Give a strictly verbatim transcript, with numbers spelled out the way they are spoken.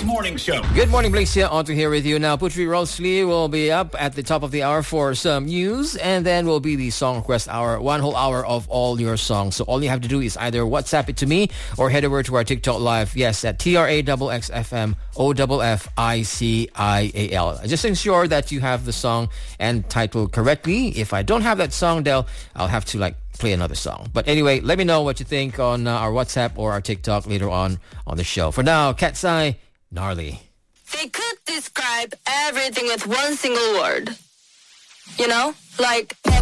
Morning Show. Good morning, Blixa. On to here with you now. Putri Rosalie will be up at the top of the hour for some news, and then will be the song request hour, one whole hour of all your songs. So all you have to do is either WhatsApp it to me or head over to our TikTok live. Yes, at T R A X X F M O F F I C I A L. Just ensure that you have the song and title correctly. If I don't have that song, Del, I'll have to like play another song. But anyway, let me know what you think on uh, our WhatsApp or our TikTok later on on the show. For now, Cat's Eye, Gnarly. They could describe everything with one single word. You know? Like...